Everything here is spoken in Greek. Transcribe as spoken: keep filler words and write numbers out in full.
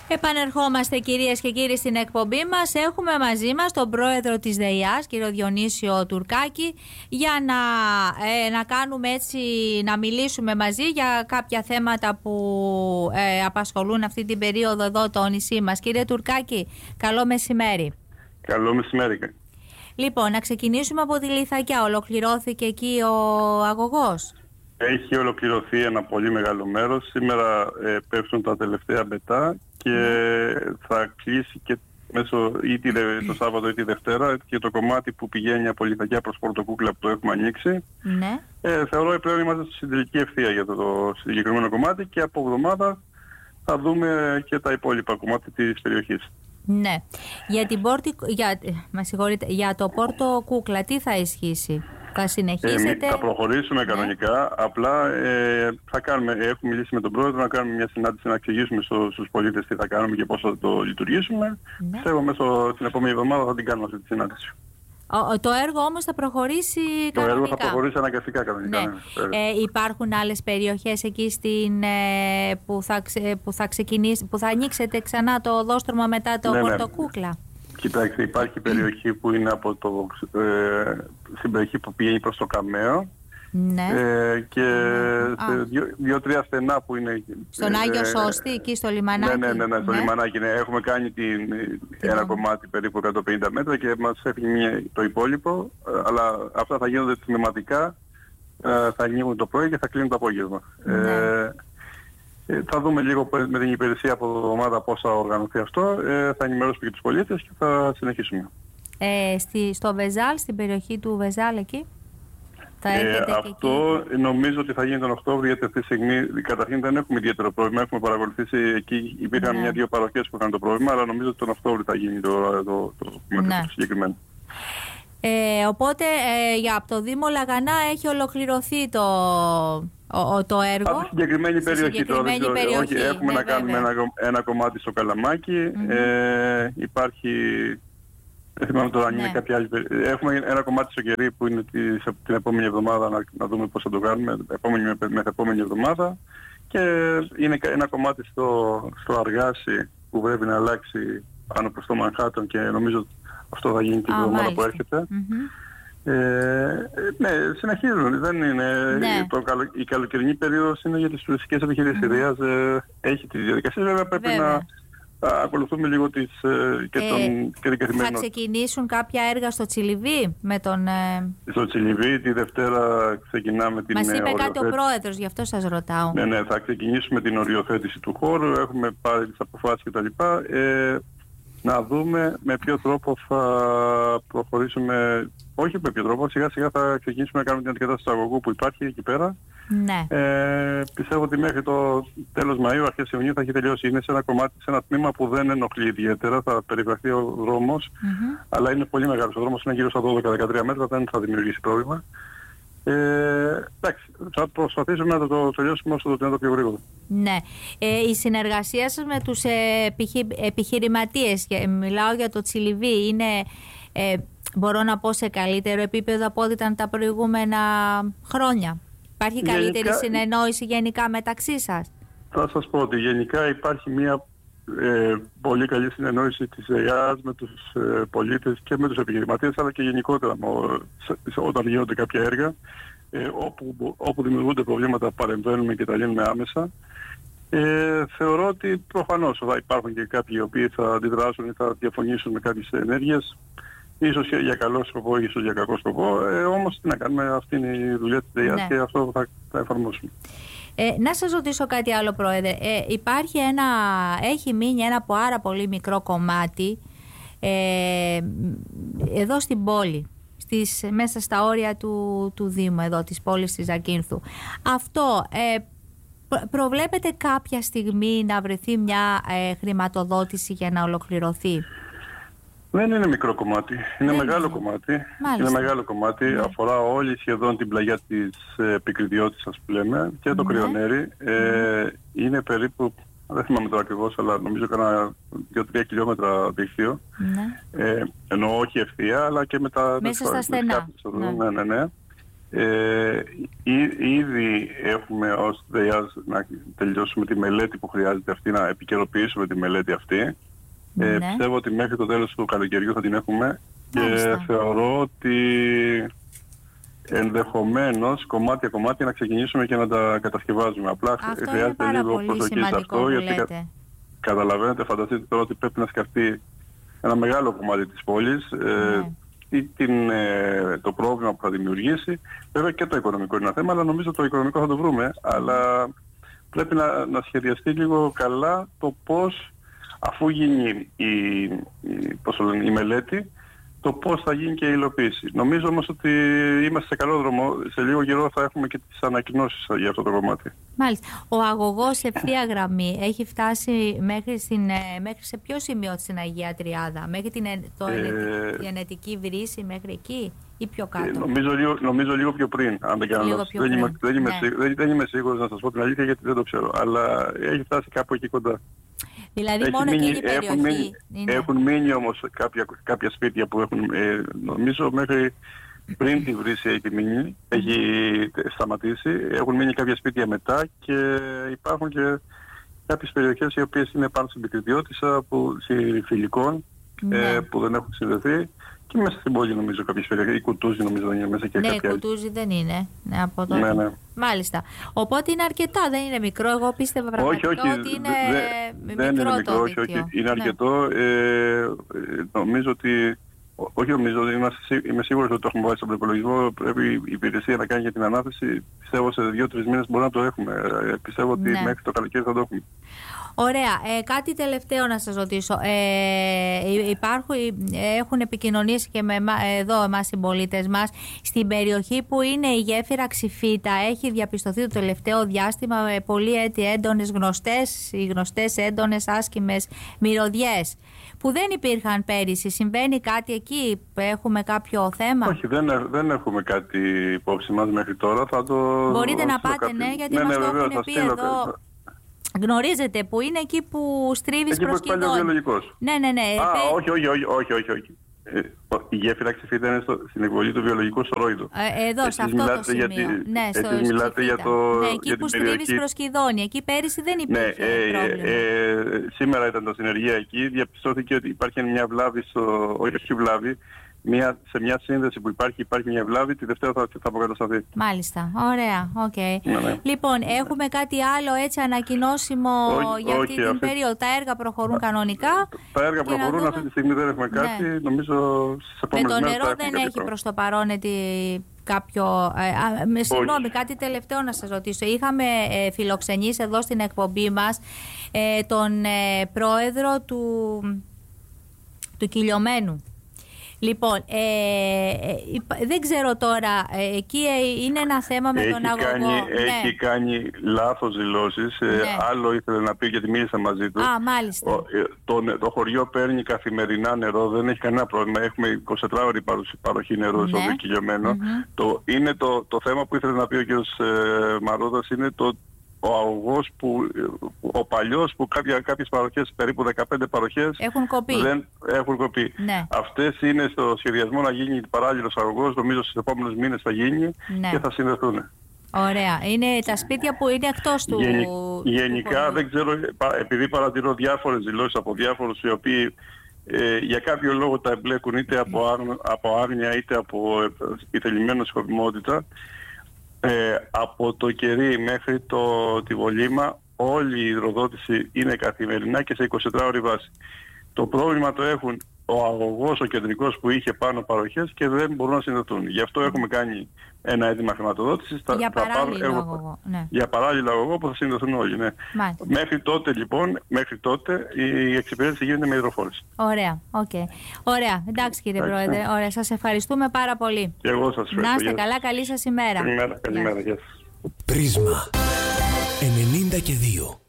Επανερχόμαστε, κυρίες και κύριοι, στην εκπομπή μας. Έχουμε μαζί μας τον πρόεδρο της ΔΕΙΑΣ, κύριο Διονύσιο Τουρκάκη, για να, ε, να κάνουμε έτσι, να μιλήσουμε μαζί για κάποια θέματα που ε, απασχολούν αυτή την περίοδο εδώ το νησί μας. Κύριε Τουρκάκη, καλό μεσημέρι. Καλό μεσημέρι. Λοιπόν, να ξεκινήσουμε από τη Λιθακιά. Ολοκληρώθηκε εκεί ο αγωγός? Έχει ολοκληρωθεί ένα πολύ μεγάλο μέρος. Σήμερα ε, πέφτουν τα τελευταία μπετά και mm. θα κλείσει και μέσω ή τη, το Σάββατο ή τη Δευτέρα και το κομμάτι που πηγαίνει από Λιθακιά προς Πορτοκούκλα που το έχουμε ανοίξει. Mm. Ε, θεωρώ ότι πλέον είμαστε στην τελική ευθεία για το, το συγκεκριμένο κομμάτι και από εβδομάδα θα δούμε και τα υπόλοιπα κομμάτια της περιοχής. Ναι. Για, την πόρτη, για, μα συγχωρείτε, για το Πόρτο Κούκλα τι θα ισχύσει? Θα συνεχίσετε? Ε, θα προχωρήσουμε ναι. κανονικά. Απλά ε, θα κάνουμε, έχουμε μιλήσει με τον πρόεδρο να κάνουμε μια συνάντηση να εξηγήσουμε στο, στους πολίτες τι θα κάνουμε και πώς θα το λειτουργήσουμε. Ναι. Πιστεύω μέσα στην επόμενη εβδομάδα θα την κάνουμε αυτή τη συνάντηση. Ο, το έργο όμως θα προχωρήσει το κανονικά? Το έργο θα προχωρήσει αναγκαστικά κανονικά. Ναι. Ναι. Ε, υπάρχουν άλλες περιοχές εκεί στην, ε, που, θα ξε, που, θα ξεκινήσει, που θα ανοίξετε ξανά το οδόστρωμα μετά το ναι, Πορτοκούκλα? Ναι. Κοιτάξτε, υπάρχει περιοχή που είναι από το, ε, στην περιοχή που πηγαίνει προς το Καμαίο. Ναι. Ε, και ναι. σε δύο-τρία στενά που είναι... Στον ε, Άγιο Σώστη, εκεί στο λιμανάκι. Ναι, ναι, ναι, ναι στο ναι. λιμανάκι. Ναι. Έχουμε κάνει την, την ένα κομμάτι περίπου εκατόν πενήντα μέτρα και μας έφυγε το υπόλοιπο. Αλλά αυτά θα γίνονται τμηματικά. Ε, θα ανοίγουν το πρωί και θα κλείνουν το απόγευμα. Ναι. Ε, ε, θα δούμε λίγο με την υπηρεσία από εβδομάδα πώς θα οργανωθεί αυτό. Ε, θα ενημερώσουμε και τους πολίτες και θα συνεχίσουμε. Ε, στη, στο Βεζάλ, στην περιοχή του Βεζάλ εκεί. Θα ε, αυτό εκεί. Νομίζω ότι θα γίνει τον Οκτώβριο, γιατί αυτή τη στιγμή καταρχήν δεν έχουμε ιδιαίτερο πρόβλημα. Έχουμε παρακολουθήσει εκεί, υπήρχαν ναι. μια-δύο παροχές που είχαν το πρόβλημα, αλλά νομίζω ότι τον Οκτώβριο θα γίνει το, το, το, το, ναι. το συγκεκριμένο. Ε, οπότε ε, για από το Δήμο Λαγανά έχει ολοκληρωθεί το, ο, το έργο. Από τη συγκεκριμένη περιοχή, συγκεκριμένη τώρα, περιοχή. Όχι, έχουμε ναι, να κάνουμε ένα, ένα κομμάτι στο Καλαμάκι. Mm-hmm. Ε, υπάρχει... Δεν θυμάμαι τώρα αν ναι. είναι κάποια άλλη. Έχουμε ένα κομμάτι στο Κερί που είναι της, την επόμενη εβδομάδα να, να δούμε πώς θα το κάνουμε, επόμενη, με επόμενη εβδομάδα. Και είναι ένα κομμάτι στο, στο Αργάσι που πρέπει να αλλάξει πάνω προς το Μανχάτον και νομίζω αυτό θα γίνει την εβδομάδα που έρχεται. Mm-hmm. Ε, ναι, συνεχίζουν. Δεν είναι, ναι. το, η καλοκαιρινή περίοδος είναι για τις τουριστικές επιχειρήσεις. Mm-hmm. Ε, έχει τις διαδικασίες, βέβαια πρέπει βέβαια. να... Θα ακολουθούμε λίγο τις, ε, και, τον, ε, και την καθημερινότητα. Θα ξεκινήσουν κάποια έργα στο Τσιλιβί με τον... Ε... Στο Τσιλιβί τη Δευτέρα ξεκινάμε την οριοθέτηση. Μας είπε κάτι ο πρόεδρος, γι' αυτό σας ρωτάω. Ναι, ναι, θα ξεκινήσουμε την οριοθέτηση του χώρου, έχουμε πάρει τις αποφάσεις κτλ. Ε, να δούμε με ποιο τρόπο θα προχωρήσουμε, όχι με ποιο τρόπο, σιγά σιγά θα ξεκινήσουμε να κάνουμε την αντικατάσταση του αγωγού που υπάρχει εκεί πέρα. Ναι. Ε, πιστεύω ότι μέχρι το τέλος Μαΐου, αρχές Ιουνίου θα έχει τελειώσει. Είναι σε ένα κομμάτι, σε ένα τμήμα που δεν ενοχλεί ιδιαίτερα, θα περιγραφεί ο δρόμος, mm-hmm. αλλά είναι πολύ μεγάλος. Ο δρόμος είναι γύρω στα δώδεκα με δεκατρία μέτρα, δεν θα δημιουργήσει πρόβλημα. Ε, εντάξει, θα προσπαθήσουμε να το, το τελειώσουμε όσο το δυνατόν πιο γρήγορα. Ναι. Ε, η συνεργασία σας με τους ε, επιχει, επιχειρηματίες, και μιλάω για το Τσιλιβί, είναι, ε, μπορώ να πω, σε καλύτερο επίπεδο από ό,τι ήταν τα προηγούμενα χρόνια? Υπάρχει καλύτερη γενικά, συνεννόηση γενικά μεταξύ σας? Θα σας πω ότι γενικά υπάρχει μια ε, πολύ καλή συνεννόηση της ΔΕΙΑΣ με τους ε, πολίτες και με τους επιχειρηματίες, αλλά και γενικότερα όταν γίνονται κάποια έργα ε, όπου, όπου δημιουργούνται προβλήματα παρεμβαίνουμε και τα λύνουμε άμεσα. Ε, θεωρώ ότι προφανώς θα υπάρχουν και κάποιοι οι οποίοι θα αντιδράσουν ή θα διαφωνήσουν με κάποιες ενέργειες, ίσως για καλό σκοπό, ίσως για κακό σκοπό, ε, όμως τι να κάνουμε, αυτή είναι η δουλειά της ΔΕΙΑΣ, ναι. και αυτό θα, θα εφαρμόσουμε. Ε, να σας ρωτήσω κάτι άλλο, Πρόεδρε. Ε, υπάρχει ένα, έχει μείνει ένα πάρα πολύ μικρό κομμάτι ε, εδώ στην πόλη, στις, μέσα στα όρια του, του Δήμου, εδώ της πόλης της Ζακίνθου. Αυτό ε, προ, προβλέπετε κάποια στιγμή να βρεθεί μια ε, χρηματοδότηση για να ολοκληρωθεί? Δεν είναι μικρό κομμάτι, είναι Δεν μεγάλο είναι. κομμάτι. Μάλιστα. Είναι μεγάλο κομμάτι, ναι. Αφορά όλη σχεδόν την πλαγιά της ε, Επικριτιώτισσας που λέμε και το ναι. Κρυονέρι. Ε, mm. Είναι περίπου, δεν θυμάμαι τώρα ακριβώς, αλλά νομίζω κανένα δύο τρία χιλιόμετρα δίκτυο. Ναι. Ε, ενώ όχι ευθεία, αλλά και με τα... Μέσα στα στενά. Ναι. ναι, ναι, ναι. Ε, ή, ήδη έχουμε ως ΔΕΙΑΣ να τελειώσουμε τη μελέτη που χρειάζεται αυτή, να επικαιροποιήσουμε τη μελέτη αυτή. Ε, ναι. Πιστεύω ότι μέχρι το τέλος του καλοκαιριού θα την έχουμε. Μάλιστα. Και θεωρώ ότι ενδεχομένως κομμάτια-κομμάτια να ξεκινήσουμε και να τα κατασκευάζουμε. Απλά αυτό χρειάζεται λίγο προσοχή σε αυτό, γιατί κα, καταλαβαίνετε, φανταστείτε τώρα ότι πρέπει να σκαφτεί ένα μεγάλο κομμάτι της πόλης, ναι. ε, ή την, ε, το πρόβλημα που θα δημιουργήσει. Βέβαια και το οικονομικό είναι ένα θέμα, αλλά νομίζω το οικονομικό θα το βρούμε. Αλλά πρέπει να, να σχεδιαστεί λίγο καλά το πώς, αφού γίνει η, η, πώς το λένε, η μελέτη, το πώς θα γίνει και η υλοποίηση. Νομίζω όμως ότι είμαστε σε καλό δρόμο. Σε λίγο καιρό θα έχουμε και τις ανακοινώσεις για αυτό το κομμάτι. Μάλιστα. Ο αγωγός ευθεία γραμμή έχει φτάσει μέχρι, στην, μέχρι σε ποιο σημείο στην Αγία Τριάδα? Μέχρι την το ε, ενετική βρύση, μέχρι εκεί ή πιο κάτω? Ε, νομίζω, λίγο, νομίζω λίγο πιο πριν, αν δεν κάνω λάθος. Δεν, είμαι, δεν, είμαι, ναι. δεν, δεν είμαι σίγουρος να σας πω την αλήθεια, γιατί δεν το ξέρω. Αλλά έχει φτάσει κάπου εκεί κοντά. Δηλαδή έχει μόνο εκείνη η περιοχή. Έχουν μείνει, έχουν μείνει όμως κάποια, κάποια σπίτια που έχουν, ε, νομίζω μέχρι πριν τη βρύση έχει μείνει, έχει σταματήσει. Έχουν μείνει κάποια σπίτια μετά και υπάρχουν και κάποιες περιοχές οι οποίες είναι πάνω στην Πικριτιώτισσα, στη Φιλικών, ναι. ε, που δεν έχουν συνδεθεί. Και μέσα στην πόλη νομίζω κάποιες περιοχές, η Κουτούζη νομίζω δεν είναι μέσα και ναι, κάποια η Κουτούζη άλλη. Δεν είναι, ναι, από το... ναι, ναι. Μάλιστα. Οπότε είναι αρκετά, δεν είναι μικρό. Εγώ πίστευα πραγματικά όχι, όχι, ότι είναι δε, μικρό, δεν είναι μικρό, το όχι, όχι, είναι αρκετό. Ναι. Ε, νομίζω ότι, όχι νομίζω, είμαστε, είμαι σίγουρος ότι το έχουμε βάλει στον προϋπολογισμό. Πρέπει η υπηρεσία να κάνει για την ανάθεση. Πιστεύω σε δύο-τρεις μήνες μπορούμε να το έχουμε. Ε, πιστεύω ότι ναι. μέχρι το καλοκαίρι θα το έχουμε. Ωραία. Ε, κάτι τελευταίο να σας ρωτήσω. Ε, υπάρχουν, έχουν επικοινωνήσει και με εδώ εμάς οι συμπολίτες μας. Στην περιοχή που είναι η γέφυρα Ξηφίτα έχει διαπιστωθεί το τελευταίο διάστημα με πολύ έντονες γνωστές, οι γνωστές έντονες άσκημες μυρωδιές που δεν υπήρχαν πέρυσι. Συμβαίνει κάτι εκεί? Έχουμε κάποιο θέμα? Όχι, δεν, δεν έχουμε κάτι υπόψη μας μέχρι τώρα. Θα το, μπορείτε να πάτε κάτι. Ναι, γιατί ναι, μας ναι, το έχουν πει εδώ. Κάτι. Γνωρίζετε που είναι εκεί που στρίβεις εκεί προς Κιδόνη. Ναι, ναι, ναι. Α, πέ... όχι, όχι, όχι, όχι, όχι, όχι. Ε, η γέφυρα Ξηφίτα είναι στο, στην εκβολή του βιολογικού στο Ρόιδο. Ε, εδώ, σε αυτό το σημείο. Τη, ναι, στο εσείς μιλάτε για το... Ναι, εκεί για που στρίβεις προς Κιδόνη. Εκεί πέρυσι δεν υπήρχε ναι, ε, πρόβλημα. Ε, ε, σήμερα ήταν τα συνεργεία εκεί. Διαπιστώθηκε ότι υπάρχει μια βλάβη στο... Όχι βλάβη. Μια, σε μια σύνδεση που υπάρχει, υπάρχει μια βλάβη, τη Δευτέρα θα, θα αποκατασταθεί. Μάλιστα. Ωραία. Okay. Ναι, ναι. Λοιπόν, έχουμε κάτι άλλο έτσι ανακοινώσιμο όχι, για αυτή όχι, την αυτή... περίοδο? Τα έργα προχωρούν Α, κανονικά. Τα έργα προχωρούν, δούμε... αυτή τη στιγμή δεν έχουμε κάτι. Ναι. Νομίζω στις επόμενες με το μέρες νερό δεν έχει πράγμα. Προς το παρόν ετι, κάποιο... Ε, με συγγνώμη, κάτι τελευταίο να σας ρωτήσω. Είχαμε ε, φιλοξενήσει εδώ στην εκπομπή μας ε, τον ε, πρόεδρο του, του Κιλιομένου. Λοιπόν, ε, ε, δεν ξέρω τώρα, ε, εκεί είναι ένα θέμα με έχει τον αγωγό. Κάνει, ναι. Έχει κάνει λάθος δηλώσεις, ναι. ε, άλλο ήθελε να πει γιατί μίλησα μαζί του. Α, μάλιστα. Ο, το, το χωριό παίρνει καθημερινά νερό, δεν έχει κανένα πρόβλημα, έχουμε εικοσιτετράωρη παροχή νερού ναι. στο Κιλιομένο. Mm-hmm. Το, είναι το, το θέμα που ήθελε να πει ο κ. Ε, Μαρόδας είναι το ο αγωγός που, ο παλιός που κάποια, κάποιες παροχές, περίπου δεκαπέντε παροχές έχουν κοπεί. Δεν έχουν κοπεί. Ναι. Αυτές είναι στο σχεδιασμό να γίνει παράλληλος αγωγός, νομίζω στους επόμενους μήνες θα γίνει ναι. και θα συνδεθούν. Ωραία. Είναι τα σπίτια που είναι εκτός του... Γενι, γενικά του... δεν ξέρω, επειδή παρατηρώ διάφορες δηλώσεις από διάφορους οι οποίοι ε, για κάποιο λόγο τα εμπλέκουν είτε από, άγνο, από άγνοια είτε από επιθελημένη σκοπιμότητα. Ε, από το κερί μέχρι το, τη Βολήμα όλη η υδροδότηση είναι καθημερινά και σε εικοσιτετράωρη βάση. Το πρόβλημα το έχουν ο αγωγός, ο κεντρικός που είχε πάνω παροχές και δεν μπορούν να συνδεθούν. Γι' αυτό έχουμε κάνει ένα αίτημα χρηματοδότησης. Για παράλληλο εγώ, αγωγό. Ναι. Για παράλληλο αγωγό που θα συνδεθούν όλοι. Ναι. Μέχρι τότε λοιπόν, μέχρι τότε η εξυπηρέτηση γίνεται με υδροφόρηση. Ωραία, okay. Ωραία. Εντάξει κύριε Εντάξει, Πρόεδρε, ναι. Ωραία. Σας ευχαριστούμε πάρα πολύ. Και εγώ σας ευχαριστώ. Να είστε καλά, καλή σας ημέρα. Καλημέρα, καλημέρα. Γεια σας. Πρίσμα ενενήντα και δύο.